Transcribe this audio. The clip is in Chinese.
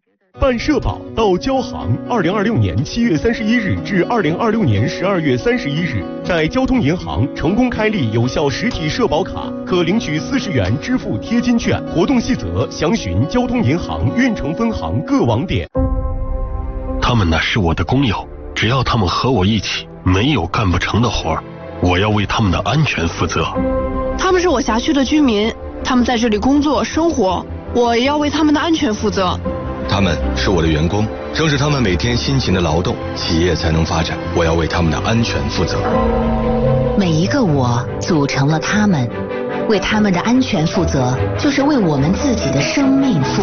办社保到交行，2026年7月31日至2026年12月31日，在交通银行成功开立有效实体社保卡，可领取40元支付贴金券。活动细则详询交通银行运城分行各网点。 他们乃是我的工友，只要他们和我一起，没有干不成的活儿，我要为他们的安全负责。 他们是我辖区的居民，他们在这里工作生活，我也要为他们的安全负责。 他们是我的员工，正是他们每天辛勤的劳动，企业才能发展。我要为他们的安全负责。 每一个我组成了他们，为他们的安全负责，就是为我们自己的生命负责。